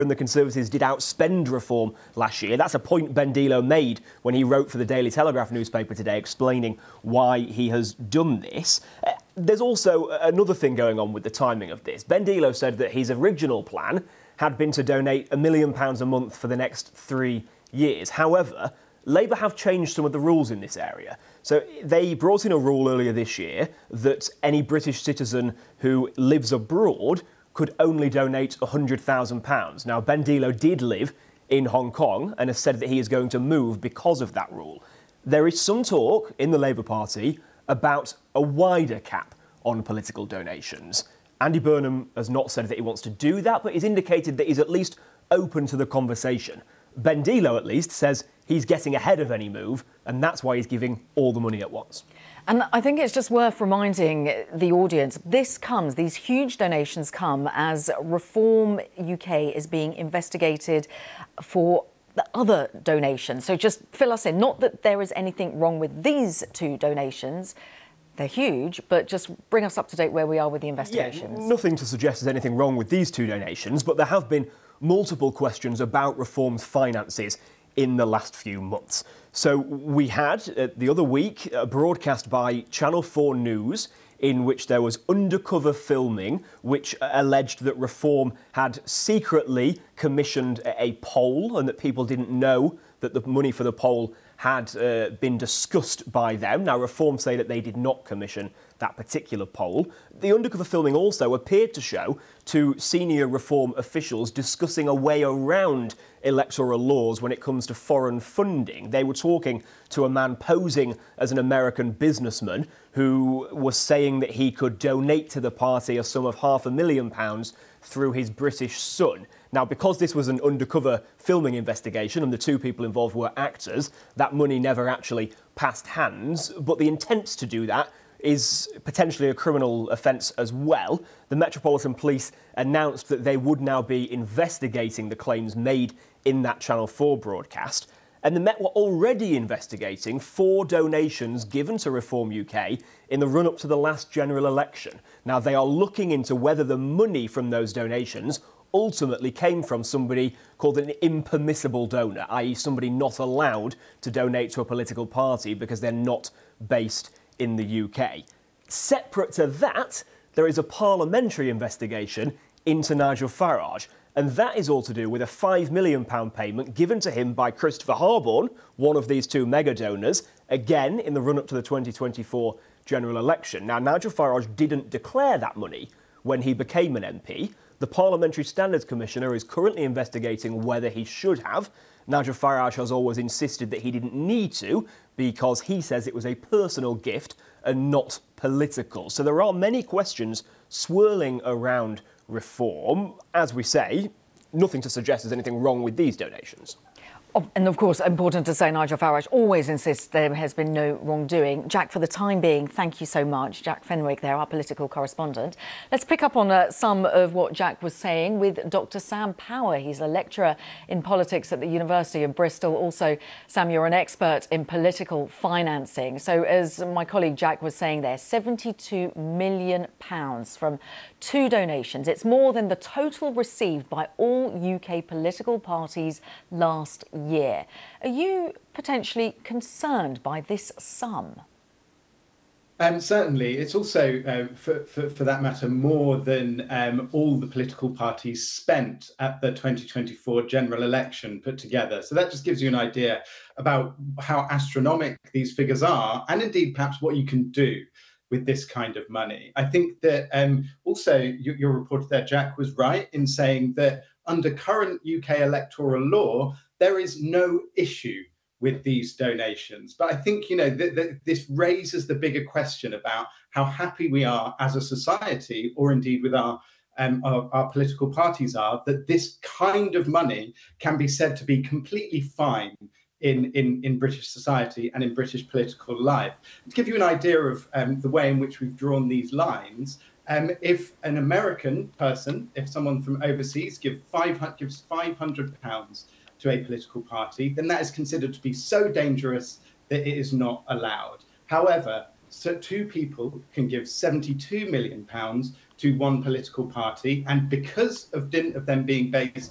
and the Conservatives did outspend reform last year. That's a point Ben Dealo made when he wrote for the Daily Telegraph newspaper today, explaining why he has done this. There's also another thing going on with the timing of this. Ben Dealo said that his original plan had been to donate £1 million a month for the next 3 years. However, Labour have changed some of the rules in this area. So they brought in a rule earlier this year that any British citizen who lives abroad could only donate £100,000. Now, Ben Dealo did live in Hong Kong and has said that he is going to move because of that rule. There is some talk in the Labour Party about a wider cap on political donations. Andy Burnham has not said that he wants to do that, but he's indicated that he's at least open to the conversation. Ben Dealo, at least, says he's getting ahead of any move, and that's why he's giving all the money at once. And I think it's just worth reminding the audience, these huge donations come as Reform UK is being investigated for the other donations. So just fill us in. Not that there is anything wrong with these two donations. They're huge, but just bring us up to date where we are with the investigations. Yeah, nothing to suggest there's anything wrong with these two donations, but there have been multiple questions about Reform's finances in the last few months. So we had, the other week, a broadcast by Channel 4 News in which there was undercover filming which alleged that Reform had secretly commissioned a poll and that people didn't know that the money for the poll had been discussed by them. Now, Reform say that they did not commission that particular poll. The undercover filming also appeared to show two senior Reform officials discussing a way around electoral laws when it comes to foreign funding. They were talking to a man posing as an American businessman who was saying that he could donate to the party a sum of £500,000 through his British son. Now, because this was an undercover filming investigation and the two people involved were actors, that money never actually passed hands, but the intent to do that is potentially a criminal offence as well. The Metropolitan Police announced that they would now be investigating the claims made in that Channel 4 broadcast. And the Met were already investigating 4 donations given to Reform UK in the run-up to the last general election. Now, they are looking into whether the money from those donations ultimately came from somebody called an impermissible donor, i.e. somebody not allowed to donate to a political party because they're not based in the UK. Separate to that, there is a parliamentary investigation into Nigel Farage, and that is all to do with a £5 million payment given to him by Christopher Harborne, one of these two mega donors, again in the run-up to the 2024 general election. Now, Nigel Farage didn't declare that money when he became an MP. The Parliamentary Standards Commissioner is currently investigating whether he should have. Nigel Farage has always insisted that he didn't need to because he says it was a personal gift and not political. So there are many questions swirling around Reform. As we say, nothing to suggest there's anything wrong with these donations. And of course, important to say, Nigel Farage always insists there has been no wrongdoing. Jack, for the time being, thank you so much. Jack Fenwick there, our political correspondent. Let's pick up on some of what Jack was saying with Dr. Sam Power. He's a lecturer in politics at the University of Bristol. Also, Sam, you're an expert in political financing. So as my colleague Jack was saying there, £72 million from 2 donations. It's more than the total received by all UK political parties last year. Are you potentially concerned by this sum? Certainly. It's also, for that matter, more than all the political parties spent at the 2024 general election put together. So that just gives you an idea about how astronomical these figures are, and indeed perhaps what you can do with this kind of money. I think that also your reporter there, Jack, was right in saying that under current UK electoral law, there is no issue with these donations. But I think, you know, this raises the bigger question about how happy we are as a society, or indeed with our political parties are, that this kind of money can be said to be completely fine in British society and in British political life. To give you an idea of the way in which we've drawn these lines, if an American person, if someone from overseas gives £500 to a political party, then that is considered to be so dangerous that it is not allowed. However, so 2 people can give £72 million to one political party, and because of them being based